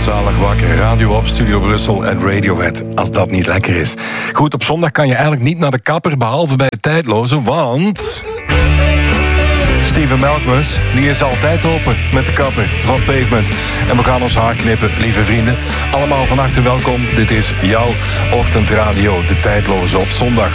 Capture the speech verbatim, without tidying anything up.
zalig wakker. Radio op, Studio Brussel en Radiohead. Als dat niet lekker is. Goed, op zondag kan je eigenlijk niet naar de kapper, behalve bij Tijdloze, want... Steven Melkmus, die is altijd open met de kapper van Pavement. En we gaan ons haar knippen, lieve vrienden. Allemaal van harte welkom. Dit is jouw ochtendradio, de Tijdloze op zondag.